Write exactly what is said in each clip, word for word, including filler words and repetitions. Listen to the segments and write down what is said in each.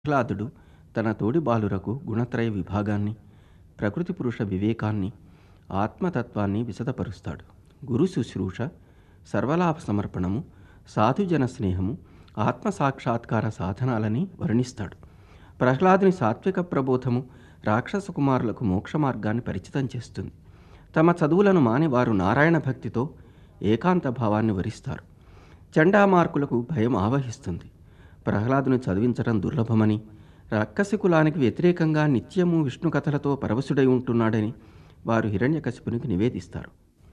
ప్రహ్లాదుడు తన తోడి బాలురకు గుణత్రయ విభాగాన్ని, ప్రకృతి పురుష వివేకాన్ని, ఆత్మతత్వాన్ని విశదపరుస్తాడు. గురు శుశ్రూష, సర్వలాభ సమర్పణము, సాధుజన స్నేహము, ఆత్మసాక్షాత్కార సాధనాలని వర్ణిస్తాడు. ప్రహ్లాదుని సాత్విక ప్రబోధము రాక్షస కుమారులకు మోక్ష మార్గాన్ని పరిచితం చేస్తుంది. తమ చదువులను మాని వారు నారాయణ భక్తితో ఏకాంత భావాన్ని వరిస్తారు. చండామార్కులకు భయం ఆవహిస్తుంది. ప్రహ్లాదుని చదివించడం దుర్లభమని, రాక్షసి కులానికి వ్యతిరేకంగా నిత్యము విష్ణు కథలతో పరవశుడై ఉంటున్నాడని వారు హిరణ్యకశిపునికి నివేదిస్తారు.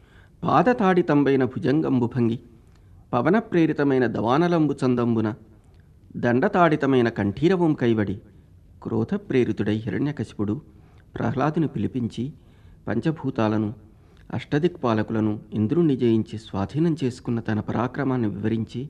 పాదతాడితంబైన భుజంగంబు భంగి, పవన ప్రేరితమైన దవానలంబు చందంబున, దండతాడితమైన కంఠీరవం కైవడి, క్రోధ ప్రేరితుడై హిరణ్యకశిపుడు ప్రహ్లాదుని పిలిపించి పంచభూతాలను, అష్టదిక్పాలకులను ఇంద్రుణ్ణి జయించి స్వాధీనం చేసుకున్న తన పరాక్రమాన్ని వివరించి,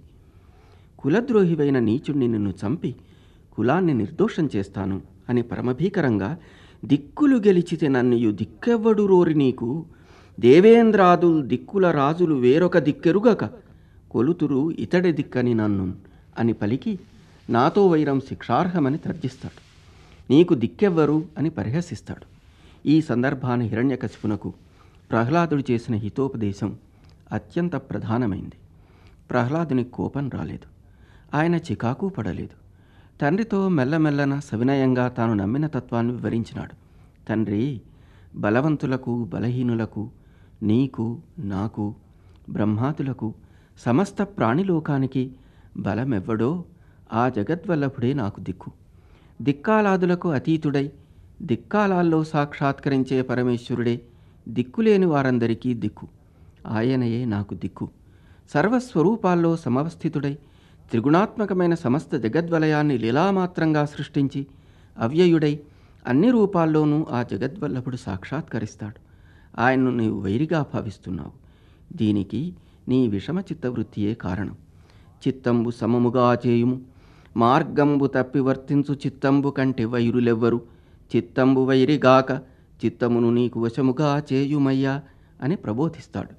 కులద్రోహివైన నీచుణ్ణి నిన్ను చంపి కులాన్ని నిర్దోషం చేస్తాను అని పరమభీకరంగా, దిక్కులు గెలిచితే నన్నియు దిక్కెవ్వడు రోరి నీకు, దేవేంద్రాదు దిక్కుల రాజులు వేరొక దిక్కెరుగక కొలుతురు ఇతడి దిక్కని నన్ను అని పలికి నాతో వైరం శిక్షార్హమని తర్జిస్తాడు. నీకు దిక్కెవ్వరు అని పరిహసిస్తాడు. ఈ సందర్భాన హిరణ్యకశిపునకు ప్రహ్లాదుడు చేసిన హితోపదేశం అత్యంత ప్రధానమైంది. ప్రహ్లాదుని కోపం రాలేదు, ఆయన చికాకు పడలేదు. తండ్రితో మెల్లమెల్లన సవినయంగా తాను నమ్మిన తత్వాన్ని వివరించినాడు. తండ్రి, బలవంతులకు, బలహీనులకు, నీకు, నాకు, బ్రహ్మాదులకు, సమస్త ప్రాణిలోకానికి బలమెవ్వడో ఆ జగద్వల్లభుడే నాకు దిక్కు. దిక్కాలాదులకు అతీతుడై దిక్కాలాల్లో సాక్షాత్కరించే పరమేశ్వరుడే దిక్కులేని వారందరికీ దిక్కు. ఆయనయే నాకు దిక్కు. సర్వస్వరూపాల్లో సమవస్థితుడై త్రిగుణాత్మకమైన సమస్త జగద్వలయాన్ని లీలామాత్రంగా సృష్టించి అవ్యయుడై అన్ని రూపాల్లోనూ ఆ జగద్వల్లభుడు సాక్షాత్కరిస్తాడు. ఆయన్ను నీవు వైరిగా భావిస్తున్నావు. దీనికి నీ విషమ చిత్తవృత్తియే కారణం. చిత్తంబు సమముగా చేయుము, మార్గంబు తప్పి వర్తించు చిత్తంబు కంటే వైరులెవ్వరు, చిత్తంబు వైరిగాక చిత్తమును నీకు వశముగా చేయుమయ్యా అని ప్రబోధిస్తాడు.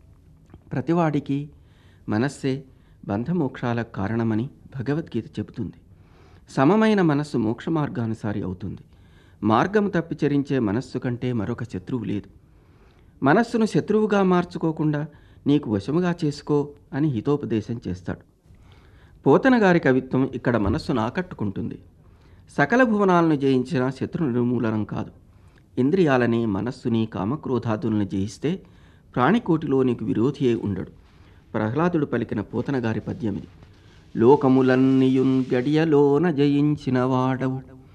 ప్రతివాడికి మనస్సే బంధమోక్షాలకు కారణమని భగవద్గీత చెబుతుంది. సమమైన మనస్సు మోక్ష మార్గానుసారి అవుతుంది. మార్గము తప్పి చరించే మనస్సు కంటే మరొక శత్రువు లేదు. మనస్సును శత్రువుగా మార్చుకోకుండా నీకు వశముగా చేసుకో అని హితోపదేశం చేస్తాడు. పోతన గారి కవిత్వం ఇక్కడ మనస్సును ఆకట్టుకుంటుంది. సకల భువనాలను జయించిన శత్రు నిర్మూలనం కాదు. ఇంద్రియాలని, మనస్సుని, కామక్రోధాదులను జయిస్తే ప్రాణికోటిలో నీకు విరోధియే ఉండడు. ప్రహ్లాదుడు పలికిన పోతన గారి పద్యం ఇది. లోకములన్నీయున్ గడియలోన జయించిన వాడవు,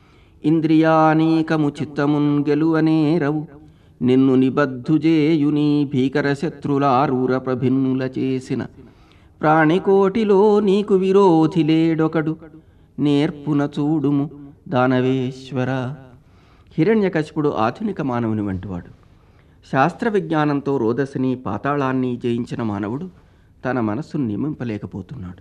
ఇంద్రియానీకము చిత్తమున్ గెలువనేరవు, నిన్ను నిబద్ధుజేయుని భీకర శత్రులారూర ప్రభిన్నుల చేసిన, ప్రాణికోటిలో నీకు విరోధి లేడొకడు, నేర్పున చూడుము దానవేశ్వర. హిరణ్యకశిపుడు ఆధునిక మానవుని వంటివాడు. శాస్త్ర విజ్ఞానంతో రోదసిని, పాతాళాన్ని జయించిన మానవుడు తన మనస్సును నియమింపలేకపోతున్నాడు.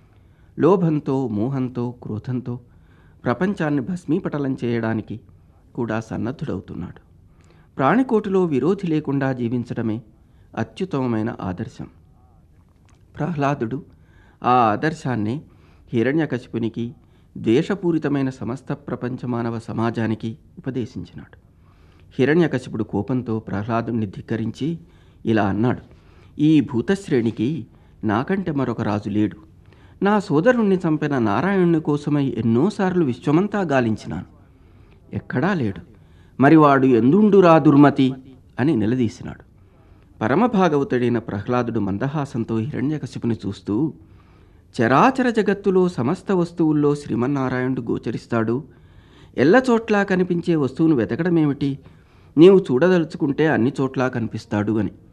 లోభంతో, మోహంతో, క్రోధంతో ప్రపంచాన్ని భస్మీపటలం చేయడానికి కూడా సన్నద్ధుడవుతున్నాడు. ప్రాణికోటిలో విరోధి లేకుండా జీవించడమే అత్యుత్తమమైన ఆదర్శం. ప్రహ్లాదుడు ఆ ఆదర్శాన్నే హిరణ్యకశిపునికి, ద్వేషపూరితమైన సమస్త ప్రపంచ మానవ సమాజానికి ఉపదేశించినాడు. హిరణ్యకశిపుడు కోపంతో ప్రహ్లాదుని ధిక్కరించి ఇలా అన్నాడు. ఈ భూతశ్రేణికి నాకంటే మరొక రాజు లేడు. నా సోదరుణ్ణి చంపిన నారాయణుని కోసమై ఎన్నోసార్లు విశ్వమంతా గాలించినాను, ఎక్కడా లేడు. మరి వాడు ఎందుండురా దుర్మతి అని నిలదీసినాడు. పరమభాగవతుడైన ప్రహ్లాదుడు మందహాసంతో హిరణ్యకశిపుని చూస్తూ, చరాచర జగత్తులో సమస్త వస్తువుల్లో శ్రీమన్నారాయణుడు గోచరిస్తాడు. ఎల్లచోట్లా కనిపించే వస్తువును వెతకడమేమిటి? నీవు చూడదలుచుకుంటే అన్ని చోట్లా కనిపిస్తాడు అని.